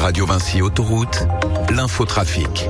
Radio Vinci Autoroute, l'infotrafic.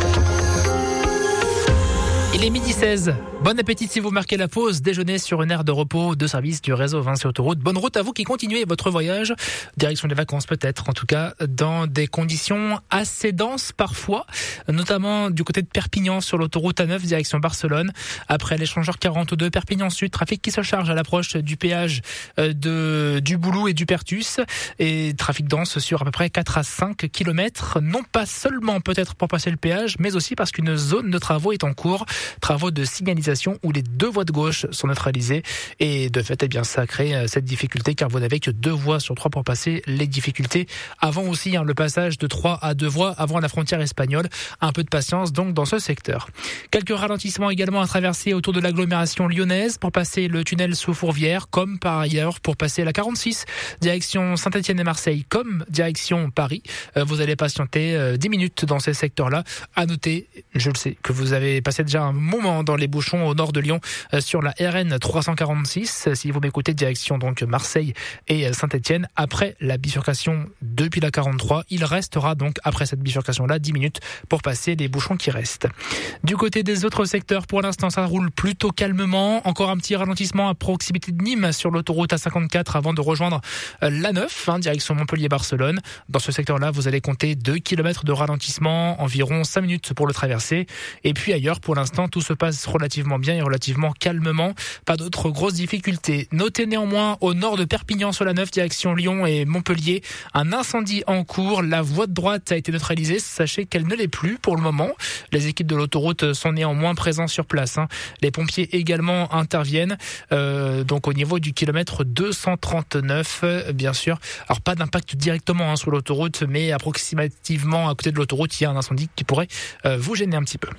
Il est 12h16. Bon appétit si vous marquez la pause déjeuner sur une aire de repos de service du réseau Vinci Autoroute. Bonne route à vous qui continuez votre voyage. Direction des vacances peut-être, en tout cas dans des conditions assez denses parfois, notamment du côté de Perpignan sur l'autoroute A9 direction Barcelone. Après l'échangeur 42 Perpignan Sud, trafic qui se charge à l'approche du péage du Boulou et du Pertus. Et trafic dense sur à peu près 4 à 5 km. Non pas seulement peut-être pour passer le péage, mais aussi parce qu'une zone de travaux est en cours. Travaux de signalisation où les deux voies de gauche sont neutralisées et de fait, ça crée cette difficulté car vous n'avez que 2 voies sur 3 pour passer les difficultés. Avant aussi, le passage de 3 à 2 voies avant la frontière espagnole. Un peu de patience donc dans ce secteur. Quelques ralentissements également à traverser autour de l'agglomération lyonnaise pour passer le tunnel sous Fourvière, comme par ailleurs pour passer la 46 direction Saint-Etienne et Marseille, comme direction Paris. Vous allez patienter 10 minutes dans ces secteurs-là. À noter, je le sais, que vous avez passé déjà un moment dans les bouchons au nord de Lyon sur la RN 346. Si vous m'écoutez, direction donc Marseille et Saint-Etienne. Après la bifurcation depuis la 43, il restera donc après cette bifurcation-là 10 minutes pour passer les bouchons qui restent. Du côté des autres secteurs, pour l'instant, ça roule plutôt calmement. Encore un petit ralentissement à proximité de Nîmes sur l'autoroute A54 avant de rejoindre l'A9, direction Montpellier-Barcelone. Dans ce secteur-là, vous allez compter 2 km de ralentissement, environ 5 minutes pour le traverser. Et puis ailleurs, pour l'instant, tout se passe relativement bien et relativement calmement. Pas d'autres grosses difficultés. Notez néanmoins au nord de Perpignan sur la 9, direction Lyon et Montpellier, un incendie en cours. La voie de droite a été neutralisée. Sachez qu'elle ne l'est plus pour le moment. Les équipes de l'autoroute sont néanmoins présentes sur place. Les pompiers également interviennent. Donc au niveau du kilomètre 239, bien sûr. Alors pas d'impact directement sur l'autoroute, mais approximativement à côté de l'autoroute, il y a un incendie qui pourrait vous gêner un petit peu.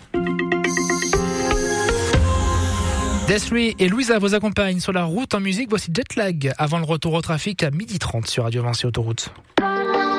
Desri et Louisa vous accompagnent sur la route en musique. Voici Jetlag avant le retour au trafic à 12h30 sur Radio Vinci Autoroute.